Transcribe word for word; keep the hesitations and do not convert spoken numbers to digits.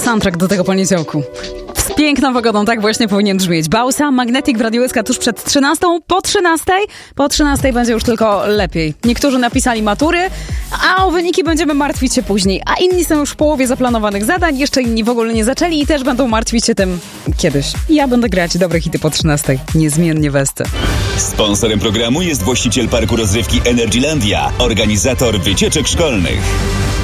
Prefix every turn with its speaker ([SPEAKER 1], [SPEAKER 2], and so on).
[SPEAKER 1] soundtrack do tego poniedziałku. Z piękną pogodą, tak właśnie powinien brzmieć. Bausa, Magnetic w Radiu S K tuż przed trzynastą, po trzynastej. Po trzynastej będzie już tylko lepiej. Niektórzy napisali matury, a o wyniki będziemy martwić się później. A inni są już w połowie zaplanowanych zadań, jeszcze inni w ogóle nie zaczęli i też będą martwić się tym kiedyś. Ja będę grać dobre hity po trzynastej. Niezmiennie Westy.
[SPEAKER 2] Sponsorem programu jest właściciel parku rozrywki Energylandia, organizator wycieczek szkolnych.